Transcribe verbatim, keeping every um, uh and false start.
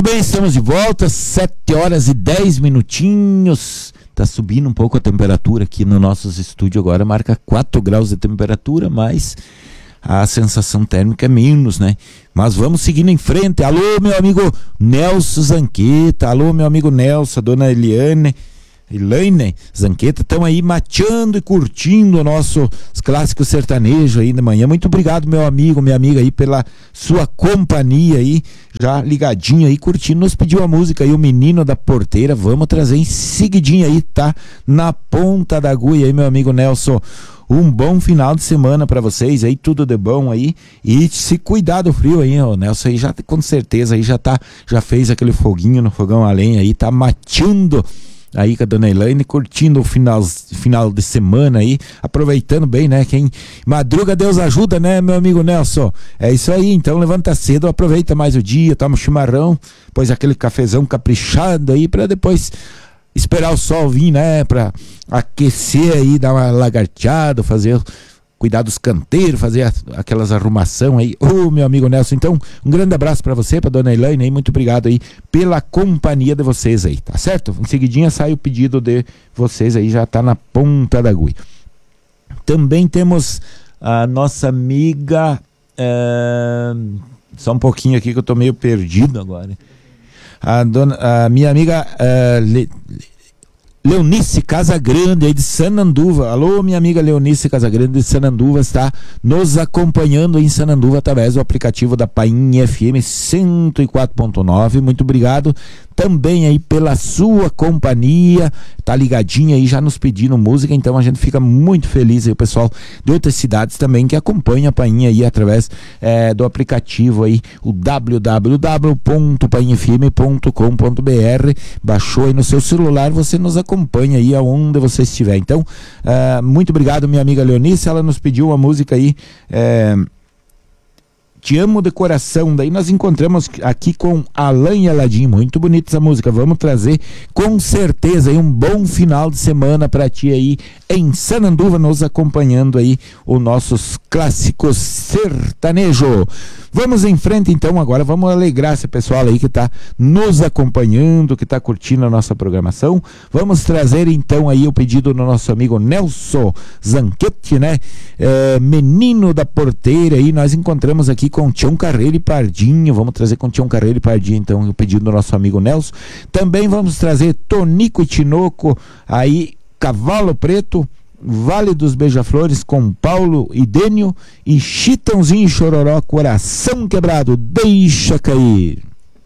Muito bem, estamos de volta, sete horas e dez minutinhos. Tá subindo um pouco a temperatura aqui no nossos estúdios agora, marca quatro graus de temperatura, mas a sensação térmica é menos, né? Mas vamos seguindo em frente. Alô, meu amigo Nelson Zanqueta, alô, meu amigo Nelson, a dona Eliane, Elaine Zanqueta, estão aí mateando e curtindo o nosso clássico sertanejo aí de manhã. Muito obrigado, meu amigo, minha amiga aí, pela sua companhia aí, já ligadinho aí, curtindo. Nos pediu a música aí, o Menino da Porteira. Vamos trazer em seguidinho aí, tá? Na ponta da agulha aí, meu amigo Nelson. Um bom final de semana pra vocês aí, tudo de bom aí, e se cuidar do frio aí, ó, Nelson aí já com certeza aí já tá, já fez aquele foguinho no fogão a lenha aí, tá mateando aí com a dona Elaine, curtindo o final, final de semana aí, aproveitando bem, né? Quem madruga, Deus ajuda, né, meu amigo Nelson? É isso aí, então levanta cedo, aproveita mais o dia, toma um chimarrão, depois aquele cafezão caprichado aí, pra depois esperar o sol vir, né? Pra aquecer aí, dar uma lagarteada, fazer... cuidar dos canteiros, fazer a, aquelas arrumação aí. Ô, meu amigo Nelson, então, um grande abraço pra você, pra dona Elaine aí, muito obrigado aí pela companhia de vocês aí, tá certo? Em seguidinha sai o pedido de vocês aí, já tá na ponta da agulha. Também temos a nossa amiga, é... só um pouquinho aqui que eu tô meio perdido agora. A, dona, a minha amiga é... Le... Leonice Casagrande aí de Sananduva. Alô, minha amiga Leonice Casagrande de Sananduva, está nos acompanhando em Sananduva através do aplicativo da Painha F M cento e quatro ponto nove. Muito obrigado também aí pela sua companhia, tá ligadinha aí, já nos pedindo música, então a gente fica muito feliz aí, o pessoal de outras cidades também que acompanha a Painha aí através é, do aplicativo aí, o w w w ponto painha f m ponto com ponto b r. Baixou aí no seu celular, você nos acompanha aí aonde você estiver. Então, uh, muito obrigado, minha amiga Leonice, ela nos pediu uma música aí, é... Te Amo de Coração. Daí nós encontramos aqui com Alain e Aladim. Muito bonita essa música. Vamos trazer com certeza aí um bom final de semana pra ti aí em Sananduva, nos acompanhando aí os nossos clássicos sertanejo. Vamos em frente então agora, vamos alegrar esse pessoal aí que tá nos acompanhando, que tá curtindo a nossa programação. Vamos trazer então aí o pedido do nosso amigo Nelson Zanquete, né? É, Menino da Porteira aí, nós encontramos aqui com Tião Carreiro e Pardinho. Vamos trazer com Tião Carreiro e Pardinho então o pedido do nosso amigo Nelson. Também vamos trazer Tonico e Tinoco aí, Cavalo Preto, Vale dos Beija-Flores com Paulo e Dênio, e Chitãozinho e Chororó, Coração Quebrado. Deixa cair.